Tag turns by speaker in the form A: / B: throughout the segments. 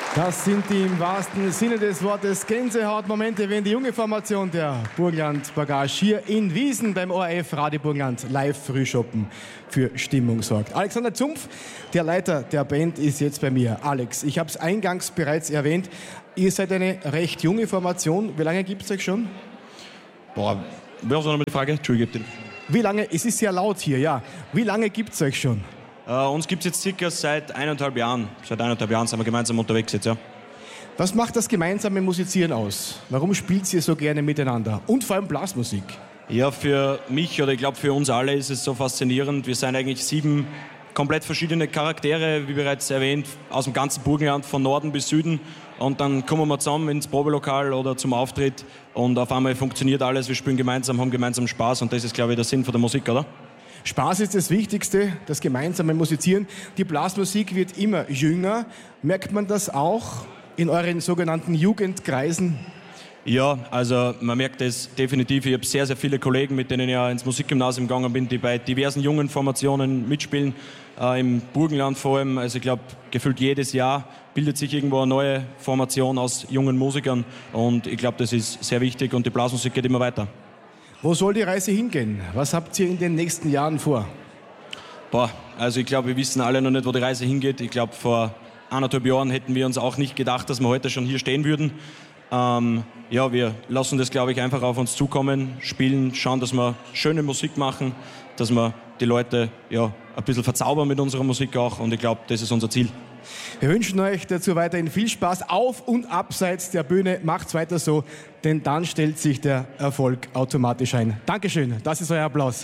A: Das sind die im wahrsten Sinne des Wortes Gänsehautmomente, wenn die junge Formation der Burgenland Bagage hier in Wiesen beim ORF Radio Burgenland live Frühschoppen für Stimmung sorgt. Alexander Zumpf, der Leiter der Band, ist jetzt bei mir. Alex, ich habe es eingangs bereits erwähnt, ihr seid eine recht junge Formation. Wie lange gibt es euch schon?
B: Boah, wer war nochmal die Frage? Entschuldigung.
A: Wie lange, es ist sehr laut hier, ja. Wie lange gibt es euch schon?
B: Uns gibt es jetzt circa seit 1,5 Jahren. Seit 1,5 Jahren sind wir gemeinsam unterwegs jetzt, ja.
A: Was macht das gemeinsame Musizieren aus? Warum spielt ihr so gerne miteinander? Und vor allem Blasmusik?
B: Ja, für mich oder ich glaube für uns alle ist es so faszinierend. Wir sind eigentlich 7 komplett verschiedene Charaktere, wie bereits erwähnt, aus dem ganzen Burgenland, von Norden bis Süden. Und dann kommen wir zusammen ins Probelokal oder zum Auftritt und auf einmal funktioniert alles. Wir spielen gemeinsam, haben gemeinsam Spaß und das ist, glaube ich, der Sinn von der Musik, oder?
A: Spaß ist das Wichtigste, das gemeinsame Musizieren. Die Blasmusik wird immer jünger. Merkt man das auch in euren sogenannten Jugendkreisen?
B: Ja, also man merkt es definitiv. Ich habe sehr, sehr viele Kollegen, mit denen ich ja ins Musikgymnasium gegangen bin, die bei diversen jungen Formationen mitspielen, im Burgenland vor allem. Also ich glaube, gefühlt jedes Jahr bildet sich irgendwo eine neue Formation aus jungen Musikern und ich glaube, das ist sehr wichtig und die Blasmusik geht immer weiter.
A: Wo soll die Reise hingehen? Was habt ihr in den nächsten Jahren vor?
B: Also ich glaube, wir wissen alle noch nicht, wo die Reise hingeht. Ich glaube, vor 1,5 Jahren hätten wir uns auch nicht gedacht, dass wir heute schon hier stehen würden. Ja, wir lassen das, glaube ich, einfach auf uns zukommen, spielen, schauen, dass wir schöne Musik machen, dass wir die Leute ja, ein bisschen verzaubern mit unserer Musik auch und ich glaube, das ist unser Ziel.
A: Wir wünschen euch dazu weiterhin viel Spaß auf und abseits der Bühne. Macht's weiter so, denn dann stellt sich der Erfolg automatisch ein. Dankeschön, das ist euer Applaus.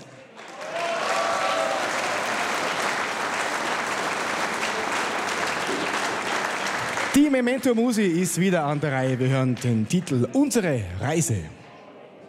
A: Die Memento Musi ist wieder an der Reihe. Wir hören den Titel Unsere Reise.